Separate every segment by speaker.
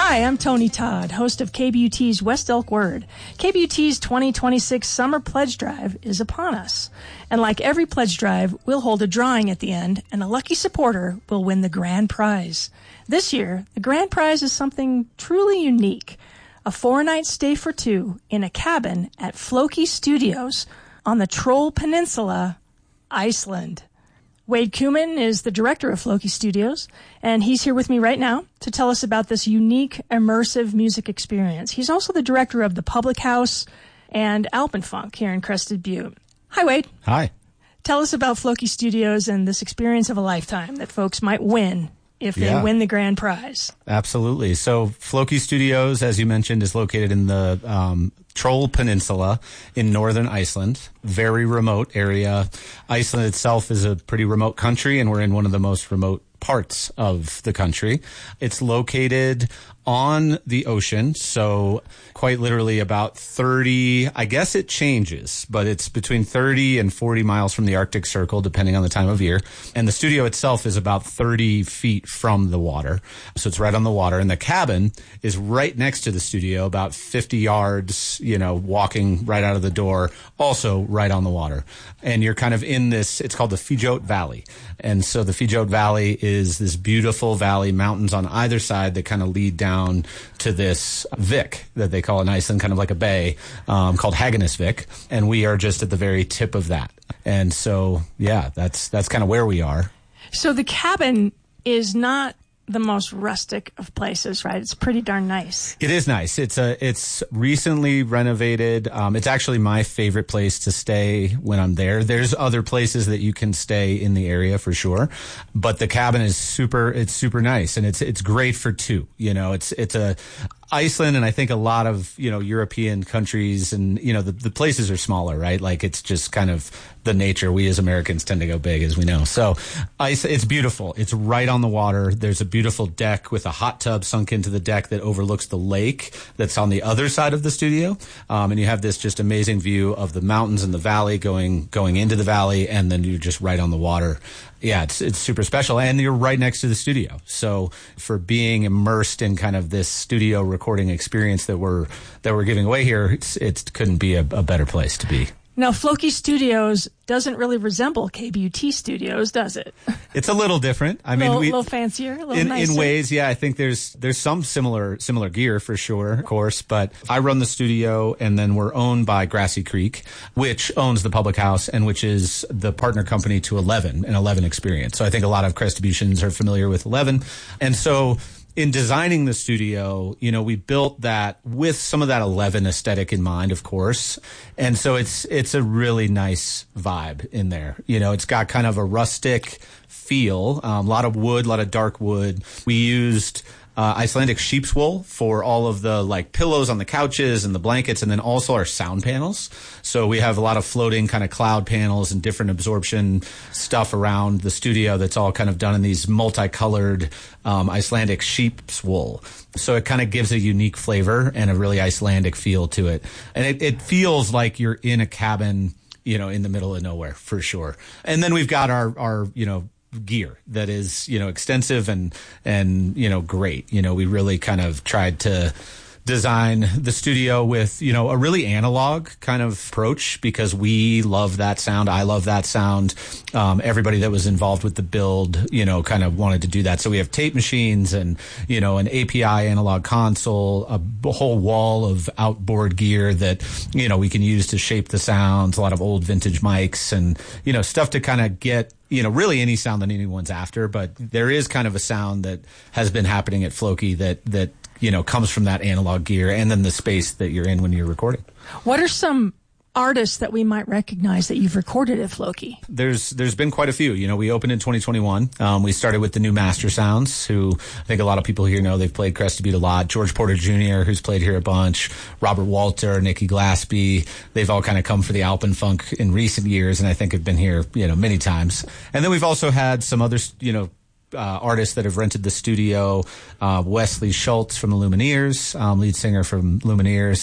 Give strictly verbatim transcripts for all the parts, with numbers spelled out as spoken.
Speaker 1: Hi, I'm Tony Todd, host of K B U T's West Elk Word. K B U T's twenty twenty-six Summer Pledge Drive is upon us. And like every pledge drive, we'll hold a drawing at the end, and a lucky supporter will win the grand prize. This year, the grand prize is something truly unique. A four-night stay for two in a cabin at Floki Studios on the Troll Peninsula, Iceland. Wade Kuman is the director of Floki Studios, and he's here with me right now to tell us about this unique, immersive music experience. He's also the director of the Public House and Alpenfunk here in Crested Butte. Hi, Wade.
Speaker 2: Hi.
Speaker 1: Tell us about Floki Studios and this experience of a lifetime that folks might win if they
Speaker 2: yeah.
Speaker 1: win the grand prize.
Speaker 2: Absolutely. So Floki Studios, as you mentioned, is located in the um, Troll Peninsula in northern Iceland. Very remote area. Iceland itself is a pretty remote country, and we're in one of the most remote parts of the country. It's located on the ocean, so quite literally about thirty, I guess it changes, but it's between thirty and forty miles from the Arctic Circle, depending on the time of year. And the studio itself is about thirty feet from the water. So it's right on the water. And the cabin is right next to the studio, about fifty yards, you know, walking right out of the door, also right on the water. And you're kind of in this, it's called the Fjord Valley. And so the Fjord Valley is this beautiful valley, mountains on either side that kind of lead down to this Vik that they call in Iceland, kind of like a bay, um, called Haganesvik. And we are just at the very tip of that. And so, yeah, that's that's kind of where we are.
Speaker 1: So the cabin is not the most rustic of places, right? It's pretty darn nice.
Speaker 2: It is nice. It's a, it's recently renovated. Um, it's actually my favorite place to stay when I'm there. There's other places that you can stay in the area for sure, but the cabin is super, it's super nice, and it's, it's great for two. You know, it's, it's a, Iceland, and I think a lot of, you know, European countries, and, you know, the, the places are smaller, right? Like, it's just kind of the nature. We as Americans tend to go big, as we know. So ice, it's beautiful. It's right on the water. There's a beautiful deck with a hot tub sunk into the deck that overlooks the lake that's on the other side of the studio. Um, and you have this just amazing view of the mountains and the valley going, going into the valley, and then you're just right on the water. Yeah, it's it's super special, and you're right next to the studio. So for being immersed in kind of this studio recording experience that we're that we're giving away here, it's, it couldn't be a, a better place to be.
Speaker 1: Now, Floki Studios doesn't really resemble K B U T Studios, does it?
Speaker 2: It's a little different. I mean,
Speaker 1: a little,
Speaker 2: we,
Speaker 1: little fancier, a little
Speaker 2: in,
Speaker 1: nicer.
Speaker 2: in ways, yeah. I think there's there's some similar similar gear for sure, of course. But I run the studio, and then we're owned by Grassy Creek, which owns the Public House, and which is the partner company to Eleven and Eleven Experience. So I think a lot of Crestibutians are familiar with Eleven, and so. In designing the studio, you know, we built that with some of that Eleven aesthetic in mind, of course. And so it's, it's a really nice vibe in there. You know, it's got kind of a rustic feel, um, a lot of wood, a lot of dark wood. We used, Uh, Icelandic sheep's wool for all of the like pillows on the couches and the blankets, and then also our sound panels. So we have a lot of floating kind of cloud panels and different absorption stuff around the studio that's all kind of done in these multicolored um, Icelandic sheep's wool. So it kind of gives a unique flavor and a really Icelandic feel to it. And it, it feels like you're in a cabin, you know, in the middle of nowhere for sure. And then we've got our, our, you know, gear that is, you know, extensive and, and, you know, great. You know, we really kind of tried to design the studio with, you know, a really analog kind of approach, because we love that sound. I love that sound. Um, everybody that was involved with the build, you know, kind of wanted to do that. So we have tape machines and, you know, an A P I analog console, a whole wall of outboard gear that, you know, we can use to shape the sounds, a lot of old vintage mics and, you know, stuff to kind of get, you know, really any sound that anyone's after. But there is kind of a sound that has been happening at Floki that, that, you know, comes from that analog gear and then the space that you're in when you're recording. What
Speaker 1: are some artists that we might recognize that you've recorded at Floki?
Speaker 2: There's there's been quite a few. You know, we opened in twenty twenty-one. Um, we started with the new Master Sounds, who I think a lot of people here know. They've played Crested Butte a lot. George Porter Junior, who's played here a bunch. Robert Walter, Nikki Glaspie. They've all kind of come for the Alpenfunk in recent years, and I think have been here, you know, many times. And then we've also had some other, you know, Uh, artists that have rented the studio. Uh, Wesley Schultz from the Lumineers, um, lead singer from Lumineers.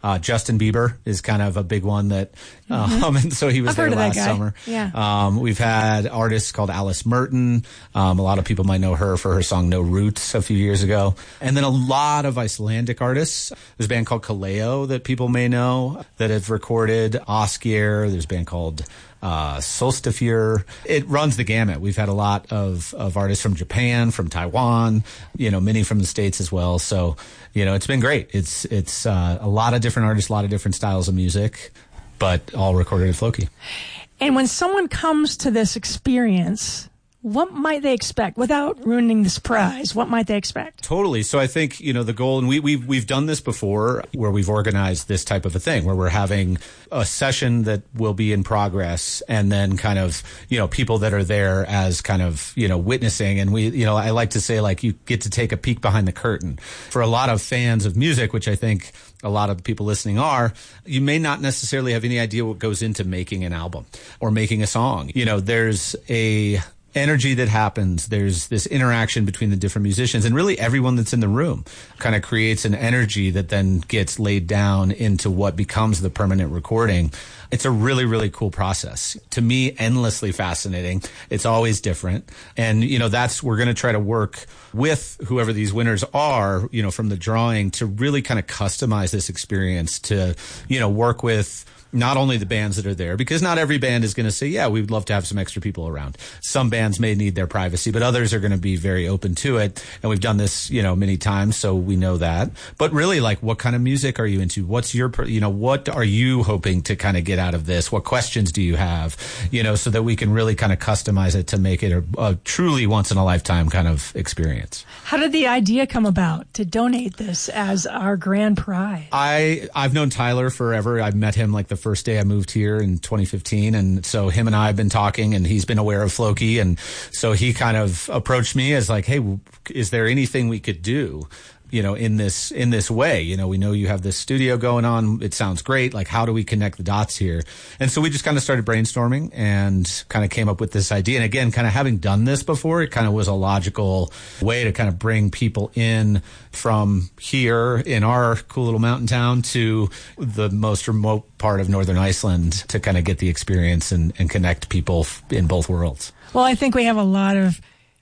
Speaker 2: Uh, Justin Bieber is kind of a big one that, um, mm-hmm. and so he was
Speaker 1: I've
Speaker 2: there
Speaker 1: heard of
Speaker 2: last
Speaker 1: that guy.
Speaker 2: summer.
Speaker 1: Yeah.
Speaker 2: Um, we've had artists called Alice Merton. Um, a lot of people might know her for her song No Roots a few years ago. And then a lot of Icelandic artists. There's a band called Kaleo that people may know that have recorded Oskier. There's a band called Uh, Solstafjör. It runs the gamut. We've had a lot of, of artists from Japan, from Taiwan, you know, many from the States as well. So, you know, it's been great. It's, it's, uh, a lot of different artists, a lot of different styles of music, but all recorded at Floki.
Speaker 1: And when someone comes to this experience, what might they expect without ruining the surprise? What might they expect?
Speaker 2: Totally. So I think, you know, the goal, and we, we've, we've done this before where we've organized this type of a thing where we're having a session that will be in progress and then kind of, you know, people that are there as kind of, you know, witnessing. And we, you know, I like to say like you get to take a peek behind the curtain. For a lot of fans of music, which I think a lot of people listening are, you may not necessarily have any idea what goes into making an album or making a song. You know, there's a energy that happens. There's this interaction between the different musicians and really everyone that's in the room kind of creates an energy that then gets laid down into what becomes the permanent recording. It's a really, really cool process. To me, endlessly fascinating. It's always different. And, you know, that's, we're going to try to work with whoever these winners are, you know, from the drawing to really kind of customize this experience to, you know, work with not only the bands that are there, because not every band is going to say, yeah, we'd love to have some extra people around. Some bands may need their privacy, but others are going to be very open to it. And we've done this, you know, many times, so we know that. But really, like, what kind of music are you into? What's your, you know, what are you hoping to kind of get out of this? What questions do you have? You know, so that we can really kind of customize it to make it a, a truly once in a lifetime kind of experience.
Speaker 1: How did the idea come about to donate this as our grand prize?
Speaker 2: I, I've known Tyler forever. I've met him like the first day I moved here in twenty fifteen. And so him and I have been talking and he's been aware of Floki. And so he kind of approached me as like, hey, is there anything we could do, you know, in this, in this way? You know, we know you have this studio going on. It sounds great. Like, how do we connect the dots here? And so we just kind of started brainstorming and kind of came up with this idea. And again, kind of having done this before, it kind of was a logical way to kind of bring people in from here in our cool little mountain town to the most remote part of Northern Iceland to kind of get the experience and, and connect people in both worlds.
Speaker 1: Well, I think we have a lot of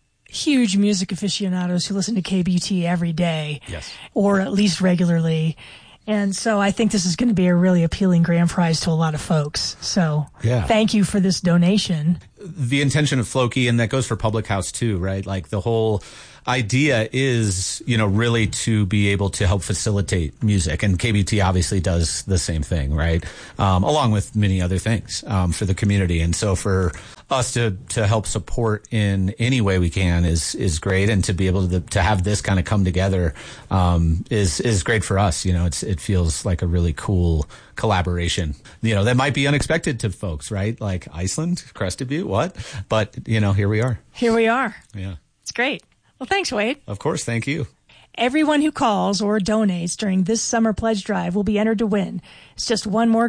Speaker 1: huge music aficionados who listen to K B T every day,
Speaker 2: yes,
Speaker 1: or at least regularly. And so I think this is going to be a really appealing grand prize to a lot of folks. So
Speaker 2: yeah.
Speaker 1: Thank you for this donation.
Speaker 2: The intention of Floki, and that goes for Public House too, right? Like the whole idea is, you know, really to be able to help facilitate music. And K B T obviously does the same thing, right? Um, along with many other things, um, for the community. And so for us to, to help support in any way we can is, is great. And to be able to, to have this kind of come together, um, is, is great for us. You know, it's, it feels like a really cool collaboration, you know, that might be unexpected to folks, right? Like Iceland, Crested Butte, what? But, you know, here we are.
Speaker 1: Here we are.
Speaker 2: Yeah.
Speaker 1: It's great. Well, thanks, Wade.
Speaker 2: Of course. Thank you.
Speaker 1: Everyone who calls or donates during this summer pledge drive will be entered to win. It's just one more